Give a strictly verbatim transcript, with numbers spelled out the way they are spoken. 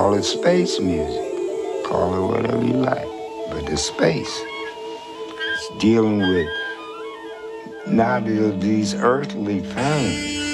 call it space music, call it whatever you like, but it's space. It's dealing with not these earthly pains.